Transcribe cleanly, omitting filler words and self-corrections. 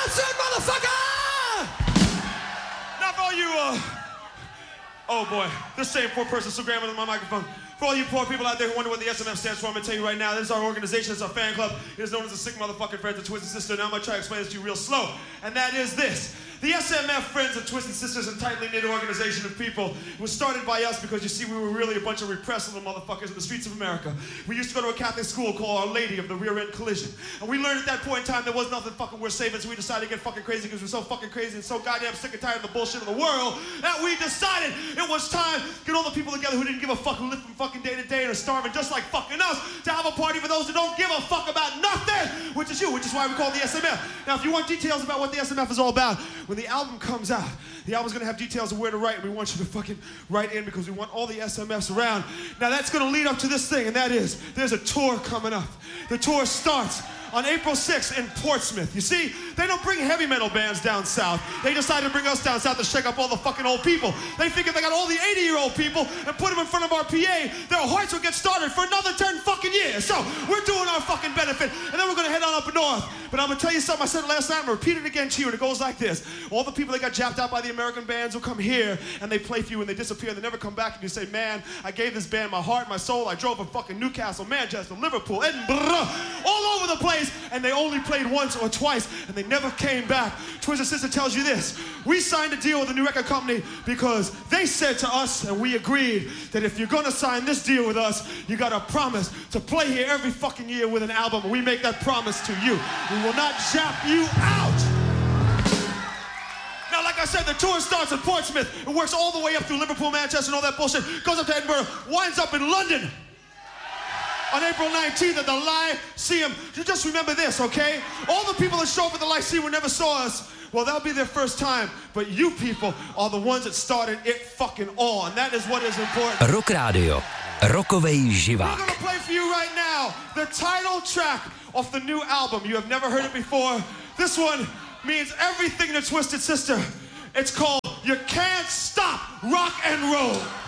real soon, motherfucker! Now for all you, oh boy, this same poor person still grabbing my microphone. For all you poor people out there who wonder what the SMF stands for, I'm gonna tell you right now, this is our organization, it's our fan club. It is known as the Sick Motherfucking Friends of Twisted Sister. Now I'm gonna try to explain this to you real slow. And that is this. The SMF Friends of Twisted Sisters, a tightly knit organization of people, was started by us because, you see, we were really a bunch of repressed little motherfuckers in the streets of America. We used to go to a Catholic school called Our Lady of the Rear End Collision. And we learned at that point in time there was nothing fucking worth saving, so we decided to get fucking crazy because we're so fucking crazy and so goddamn sick and tired of the bullshit of the world that we decided it was time to get all the people together who didn't give a fuck, who lived from fucking day to day and are starving just like fucking us, to have a party for those who don't give a fuck about nothing, which is you, which is why we call it the SMF. Now, if you want details about what the SMF is all about, when the album comes out, the album's gonna have details of where to write, and we want you to fucking write in because we want all the SMFs around. Now that's gonna lead up to this thing, and that is, there's a tour coming up. The tour starts on April 6th in Portsmouth. You see, they don't bring heavy metal bands down south. They decided to bring us down south to shake up all the fucking old people. They figured they got all the 80-year-old people and put them in front of our PA, their hearts will get started for another 10 fucking years. So we're doing our fucking benefit, and then we're gonna head on up north. But I'm gonna tell you something I said last night, I'm gonna repeat it again to you, and it goes like this. All the people that got japped out by the American bands will come here, and they play for you, and they disappear, and they never come back, and you say, man, I gave this band my heart, my soul, I drove from fucking Newcastle, Manchester, Liverpool, Edinburgh, all over the place, and they only played once or twice, and they never came back. Twisted Sister tells you this. We signed a deal with a new record company because they said to us, and we agreed, that if you're gonna sign this deal with us, you gotta promise to play here every fucking year with an album, and we make that promise to you. We will not zap you out. Now, like I said, the tour starts in Portsmouth. It works all the way up through Liverpool, Manchester, and all that bullshit, goes up to Edinburgh, winds up in London on April 19th at the Lyceum. You just remember this, okay? All the people that show up at the Lyceum who never saw us, well, that'll be their first time, but you people are the ones that started it fucking all, and that is what is important. Rock Radio. Rokovej živák. We're gonna play for you right now the title track of the new album. You have never heard it before. This one means everything to Twisted Sister. It's called You Can't Stop Rock and Roll.